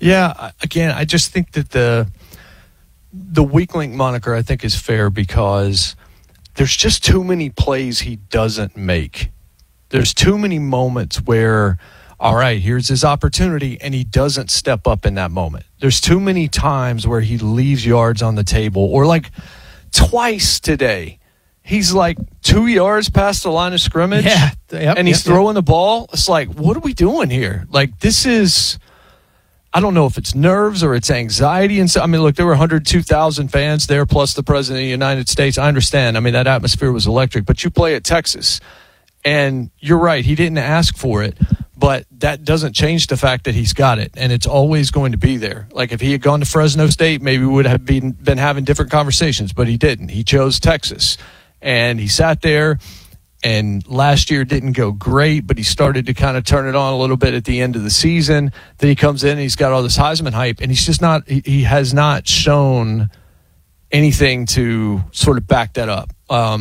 Yeah, again, I just think that the weak link moniker I think is fair because there's just too many plays he doesn't make. There's too many moments where, all right, here's his opportunity, and he doesn't step up in that moment. There's too many times where he leaves yards on the table, or like twice today. He's like 2 yards past the line of scrimmage, and he's throwing the ball. It's like, what are we doing here? Like, this is, I don't know if it's nerves or it's anxiety. And so, I mean, look, there were 102,000 fans there, plus the President of the United States. I understand. I mean, that atmosphere was electric. But you play at Texas, and you're right, he didn't ask for it. But that doesn't change the fact that he's got it, and it's always going to be there. Like, if he had gone to Fresno State, maybe we would have been having different conversations, but he didn't. He chose Texas. And he sat there, and last year didn't go great, but he started to kind of turn it on a little bit at the end of the season. Then he comes in, and he's got all this Heisman hype, and he's just not – he has not shown anything to sort of back that up.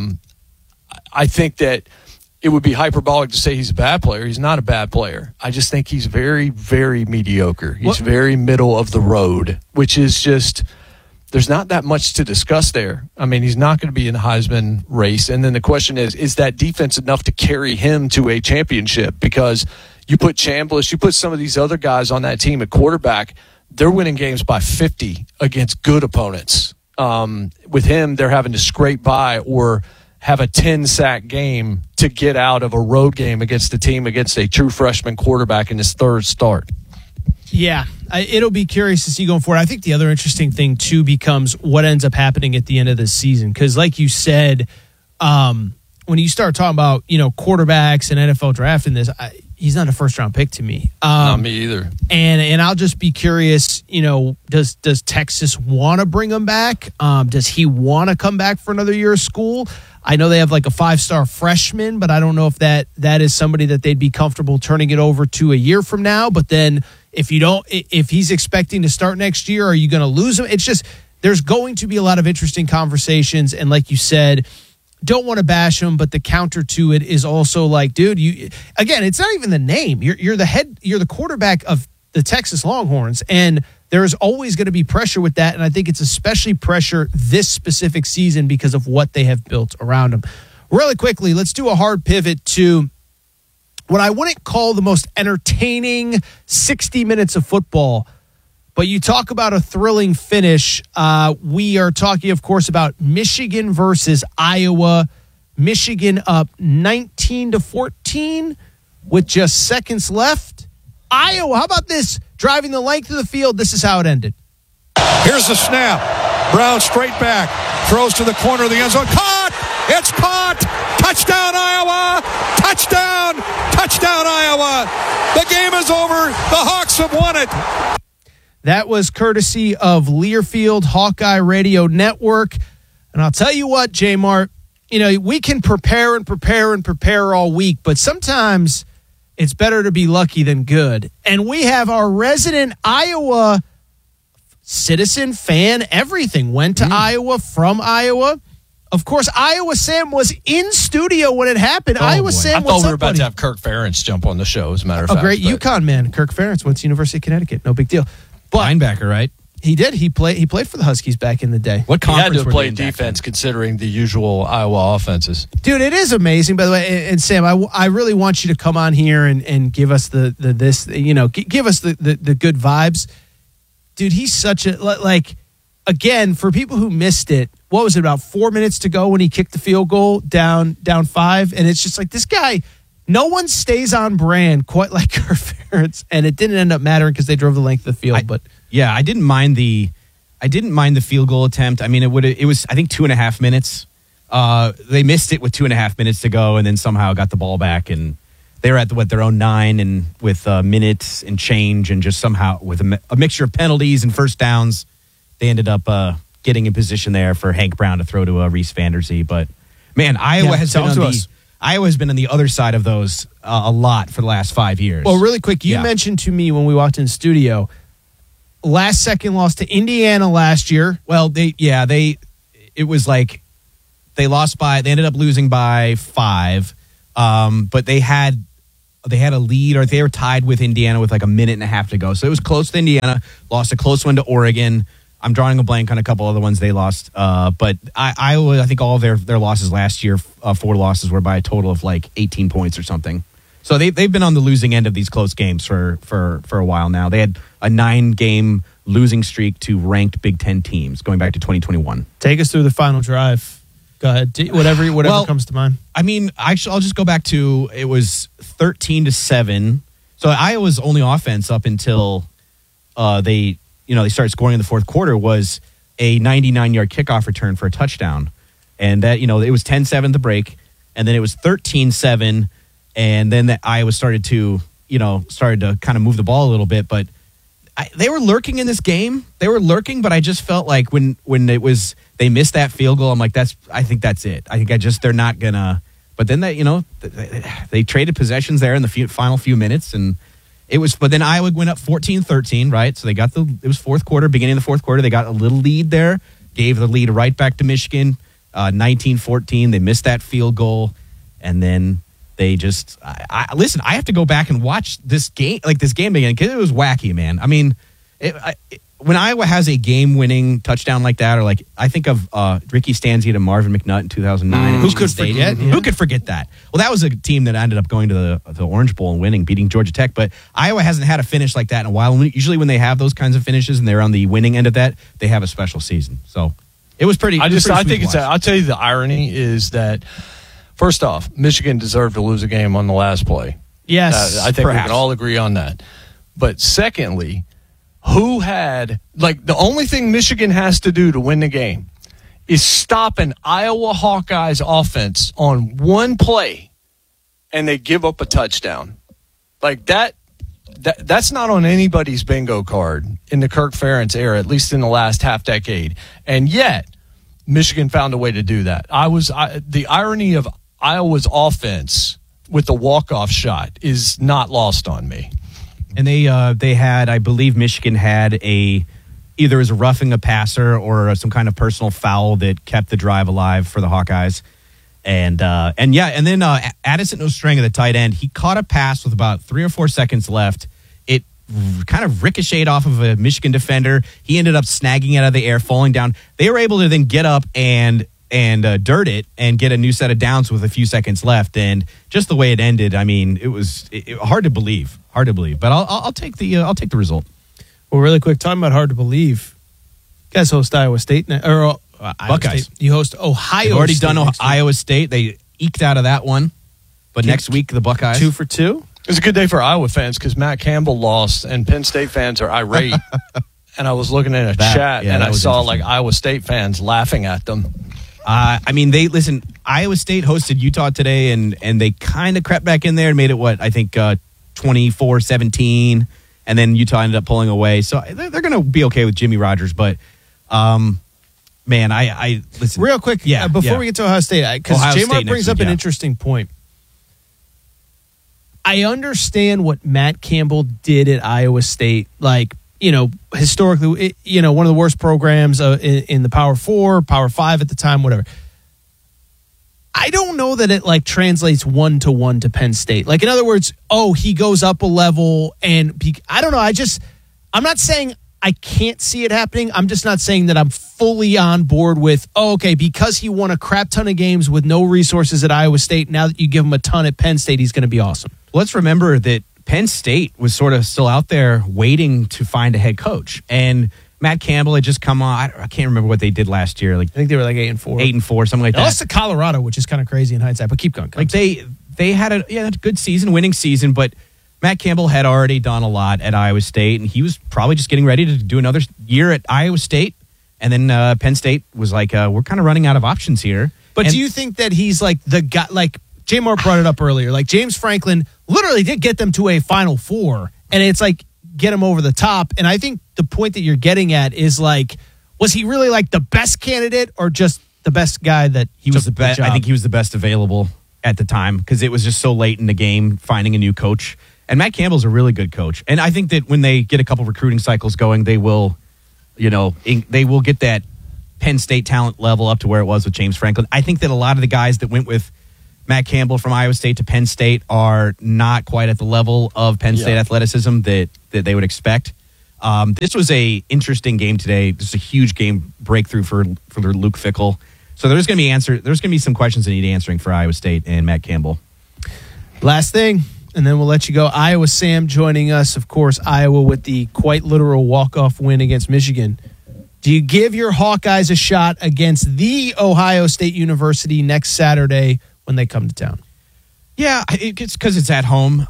I think that it would be hyperbolic to say he's a bad player. He's not a bad player. I just think he's very, very mediocre. He's very middle of the road, which is just – there's not that much to discuss there. I mean, he's not going to be in the Heisman race. And then the question is that defense enough to carry him to a championship? Because you put Chambliss, you put some of these other guys on that team at quarterback, they're winning games by 50 against good opponents. With him, they're having to scrape by or have a 10-sack game to get out of a road game against a true freshman quarterback in his third start. Yeah, it'll be curious to see going forward. I think the other interesting thing, too, becomes what ends up happening at the end of this season. Because like you said, when you start talking about, quarterbacks and NFL drafting this, he's not a first-round pick to me. Not me either. And I'll just be curious, does Texas want to bring him back? Does he want to come back for another year of school? I know they have like a 5-star freshman, but I don't know if that is somebody that they'd be comfortable turning it over to a year from now. But then if he's expecting to start next year, are you going to lose him? It's just, there's going to be a lot of interesting conversations. And like you said, don't want to bash him, but the counter to it is also like, dude, again, it's not even the name. You're the quarterback of the Texas Longhorns, and there's always going to be pressure with that. And I think it's especially pressure this specific season because of what they have built around him. Really quickly, let's do a hard pivot to what I wouldn't call the most entertaining 60 minutes of football, but you talk about a thrilling finish. We are talking, of course, about Michigan versus Iowa. Michigan up 19-14 with just seconds left. Iowa, how about this? Driving the length of the field, this is how it ended. Here's the snap. Brown straight back. Throws to the corner of the end zone. Caught! It's caught! Touchdown, Iowa! Touchdown! Touchdown, Iowa! The game is over. The Hawks have won it. That was courtesy of Learfield Hawkeye Radio Network. And I'll tell you what, J-Mart, we can prepare all week, but sometimes it's better to be lucky than good. And we have our resident Iowa citizen, fan, everything. Went to Iowa, from Iowa. Of course, Iowa Sam was in studio when it happened. Iowa Sam, I thought we were about to have Kirk Ferentz jump on the show, as a matter of fact. A great UConn man. Kirk Ferentz went to University of Connecticut. No big deal. But linebacker, right? He did. He played for the Huskies back in the day. What conference he had to were play they in defense considering the usual Iowa offenses. Dude, it is amazing, by the way. And Sam, I really want you to come on here and give us give us the good vibes. Dude, he's such a, again, for people who missed it, what was it, about 4 minutes to go when he kicked the field goal down 5? And it's just like, this guy, no one stays on brand quite like Kirk Ferentz, and it didn't end up mattering because they drove the length of the field. I didn't mind the field goal attempt. I mean, it was I think 2.5 minutes. They missed it with 2.5 minutes to go, and then somehow got the ball back, and they were at their own 9, and with minutes and change, and just somehow with a mixture of penalties and first downs, they ended up getting in position there for Hank Brown to throw to Reese Vanderzee. But man, Iowa has been on the other side of those a lot for the last 5 years. Well, really quick, you mentioned to me when we walked in the studio, last second loss to Indiana last year. Well, they ended up losing by 5, but they had they had a lead, or they were tied with Indiana with like a minute and a half to go. So it was close to Indiana, lost a close one to Oregon. I'm drawing a blank on a couple other ones they lost. But Iowa, I think all of their losses last year, 4 losses, were by a total of like 18 points or something. So they've been on the losing end of these close games for a while now. They had a 9-game losing streak to ranked Big Ten teams going back to 2021. Take us through the final drive. Go ahead. Whatever comes to mind. I mean, I'll just go back to, it was 13-7. So Iowa's only offense up until they started scoring in the fourth quarter was a 99-yard kickoff return for a touchdown. And that, it was 10-7 at the break, and then it was 13-7, and then Iowa started to kind of move the ball a little bit, but they were lurking in this game. They were lurking, but I just felt like when it was, they missed that field goal, I'm like, I think that's it. I think they're not gonna. But then they traded possessions there in the final few minutes, and it was. But then Iowa went up 14-13, right? So they got it was fourth quarter, beginning of the fourth quarter. They got a little lead there, gave the lead right back to Michigan, 19-14. They missed that field goal, and then they just listen. I have to go back and watch this game again, because it was wacky, man. I mean, when Iowa has a game-winning touchdown like that, or like I think of Ricky Stanzi to Marvin McNutt in 2009. Who could forget? Who could forget that? Well, that was a team that ended up going to the Orange Bowl and winning, beating Georgia Tech. But Iowa hasn't had a finish like that in a while. Usually, when they have those kinds of finishes and they're on the winning end of that, they have a special season. So it was pretty. I'll tell you the irony is that. First off, Michigan deserved to lose a game on the last play. Yes, I think perhaps. We can all agree on that. But secondly, who had the only thing Michigan has to do to win the game is stop an Iowa Hawkeyes offense on one play, and they give up a touchdown. Like that's not on anybody's bingo card in the Kirk Ferentz era, at least in the last half decade. And yet, Michigan found a way to do that. The irony of Iowa's offense with the walk-off shot is not lost on me. And they had, I believe Michigan had either as a roughing a passer or some kind of personal foul that kept the drive alive for the Hawkeyes. And then Addison Ostrenga, the tight end, he caught a pass with about 3 or 4 seconds left. It kind of ricocheted off of a Michigan defender. He ended up snagging it out of the air, falling down. They were able to then get up and dirt it and get a new set of downs with a few seconds left. And just the way it ended, I mean, it was hard to believe. But I'll take the result. Well, really quick, talking about hard to believe. You guys host Iowa State or Buckeyes. State. You host Ohio. They've already State done Iowa State. They eked out of that one. But next week the Buckeyes 2 for 2. It was a good day for Iowa fans because Matt Campbell lost, and Penn State fans are irate. And I was looking in a chat, and I saw Iowa State fans laughing at them. I mean, Iowa State hosted Utah today, and they kind of crept back in there and made it 24-17, and then Utah ended up pulling away. So they're going to be okay with Jimmy Rogers, but man, I listen real quick. Before we get to Ohio State, because J-Mark brings up an interesting point. I understand what Matt Campbell did at Iowa State, historically, one of the worst programs in the Power 4, Power 5 at the time, whatever. I don't know that it translates 1-to-1 to Penn State. In other words, he goes up a level, and I don't know. I'm not saying I can't see it happening. I'm just not saying that I'm fully on board with, because he won a crap ton of games with no resources at Iowa State, now that you give him a ton at Penn State, he's going to be awesome. Let's remember that Penn State was sort of still out there waiting to find a head coach. And Matt Campbell had just come on. I can't remember what they did last year. I think they were 8-4. 8-4, something like that. They lost to Colorado, which is kind of crazy in hindsight, but keep going. They had a good season, winning season, but Matt Campbell had already done a lot at Iowa State, and he was probably just getting ready to do another year at Iowa State. And then Penn State was we're kind of running out of options here. But do you think that he's the guy, J. Mark brought it up earlier, James Franklin literally did get them to a Final Four, and it's get him over the top. And I think the point that you're getting at is was he really the best candidate or just the best guy that he was the best? I think he was the best available at the time because it was just so late in the game finding a new coach. And Matt Campbell's a really good coach. And I think that when they get a couple recruiting cycles going, they will, they will get that Penn State talent level up to where it was with James Franklin. I think that a lot of the guys that went with Matt Campbell from Iowa State to Penn State are not quite at the level of Penn State athleticism that they would expect. This was a interesting game today. This is a huge game breakthrough for Luke Fickell. So there's going to be some questions that need answering for Iowa State and Matt Campbell. Last thing, and then we'll let you go. Iowa Sam joining us. Of course, Iowa with the quite literal walk-off win against Michigan. Do you give your Hawkeyes a shot against the Ohio State University next Saturday when they come to town? Yeah, it's because it's at home.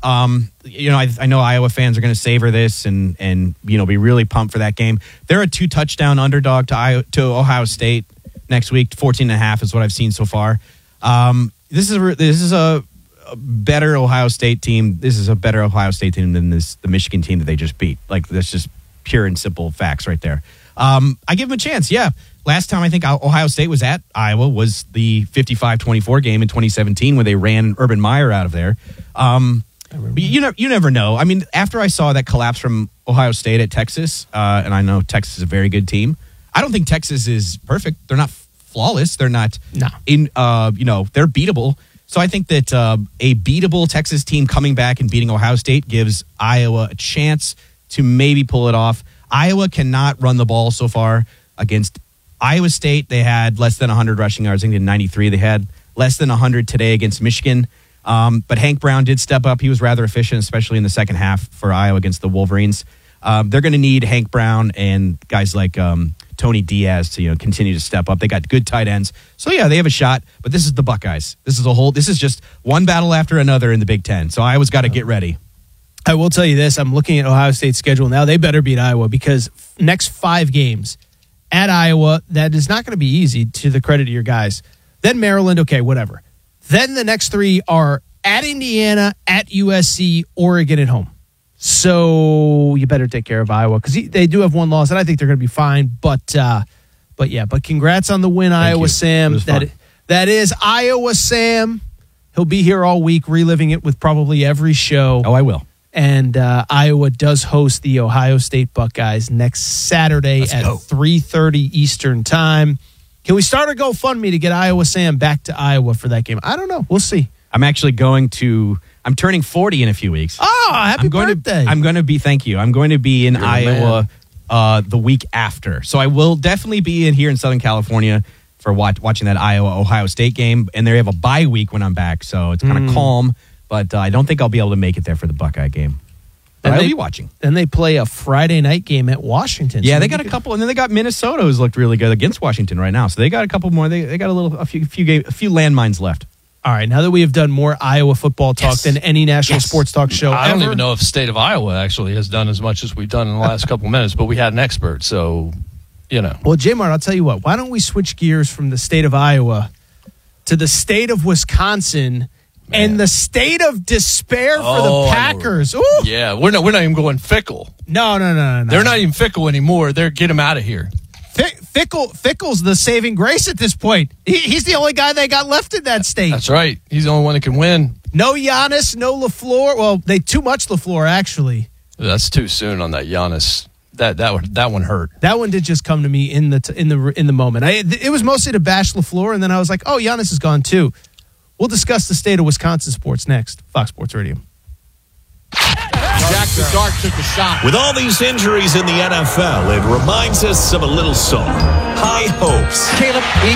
I know Iowa fans are going to savor this and be really pumped for that game. They're a 2-touchdown underdog to Ohio State next week. 14.5 is what I've seen so far. This is a better Ohio State team. This is a better Ohio State team than the Michigan team that they just beat. Like, that's just pure and simple facts right there. I give them a chance. Yeah. Last time I think Ohio State was at Iowa was the 55-24 game in 2017 where they ran Urban Meyer out of there. But you never know. I mean, after I saw that collapse from Ohio State at Texas, and I know Texas is a very good team, I don't think Texas is perfect. They're not flawless. They're not they're beatable. So I think that a beatable Texas team coming back and beating Ohio State gives Iowa a chance to maybe pull it off. Iowa cannot run the ball so far against Iowa State. They had less than 100 rushing yards. I think they had 93. They had less than 100 today against Michigan. But Hank Brown did step up. He was rather efficient, especially in the second half for Iowa against the Wolverines. They're going to need Hank Brown and guys like Tony Diaz to continue to step up. They got good tight ends. So, yeah, they have a shot. But this is the Buckeyes. This is just one battle after another in the Big Ten. So Iowa's got to get ready. I will tell you this. I'm looking at Ohio State's schedule now. They better beat Iowa because next 5 games at Iowa, that is not going to be easy, to the credit of your guys. Then Maryland, okay, whatever. Then the next 3 are at Indiana, at USC, Oregon at home. So you better take care of Iowa because they do have one loss, and I think they're going to be fine. But congrats on the win, Iowa Sam. That is Iowa Sam. He'll be here all week, reliving it with probably every show. Oh, I will. And Iowa does host the Ohio State Buckeyes next Saturday at 3:30 Eastern Time. Can we start a GoFundMe to get Iowa Sam back to Iowa for that game? I don't know. We'll see. I'm actually I'm turning 40 in a few weeks. Oh, happy birthday. I'm going to be in Iowa the week after. So I will definitely be here in Southern California for watching that Iowa-Ohio State game. And they have a bye week when I'm back, so it's kind of calm. But I don't think I'll be able to make it there for the Buckeye game. But I'll be watching. Then they play a Friday night game at Washington. Yeah, they got a couple, and then they got Minnesota, who's looked really good against Washington right now. So they got a couple more. They got a few landmines left. All right, now that we have done more Iowa football talk than any national sports talk show I ever. don't even know if the state of Iowa actually has done as much as we've done in the last couple minutes, but we had an expert, so, Well, J-Mart, I'll tell you what. Why don't we switch gears from the state of Iowa to the state of Wisconsin and the state of despair for the Packers? Ooh. Yeah, we're not even going Fickle. No. They're not even Fickle anymore. They're get him out of here. Fickle's the saving grace at this point. He's the only guy they got left in that state. That's right. He's the only one that can win. No Giannis, no LaFleur. Well, they too much LaFleur, actually. That's too soon on that Giannis. That one hurt. That one did just come to me in the moment. It was mostly to bash LaFleur, and then I was like, oh, Giannis is gone too. We'll discuss the state of Wisconsin sports next. Fox Sports Radio. Jackson Dart took a shot. With all these injuries in the NFL, it reminds us of a little song. High hopes. Caleb,